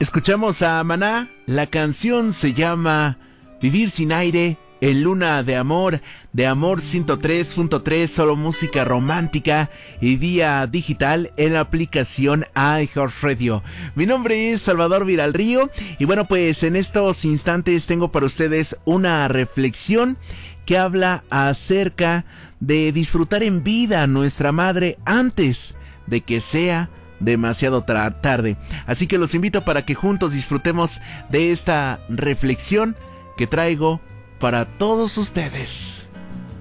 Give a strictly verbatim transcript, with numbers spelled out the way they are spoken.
Escuchamos a Maná, la canción se llama Vivir sin aire, en Luna de Amor, de Amor ciento tres punto tres, solo música romántica y vía digital en la aplicación iHeartRadio. Mi nombre es Salvador Viralrío y bueno, pues en estos instantes tengo para ustedes una reflexión que habla acerca de disfrutar en vida a nuestra madre antes de que sea demasiado tra- tarde. Así que los invito para que juntos disfrutemos de esta reflexión que traigo para todos ustedes.